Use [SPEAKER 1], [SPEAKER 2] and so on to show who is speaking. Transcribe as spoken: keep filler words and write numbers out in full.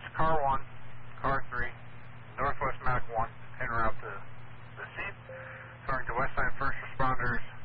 [SPEAKER 1] car one, car three, Northwest Mac one, en route to the scene. Referring to Westside first responders.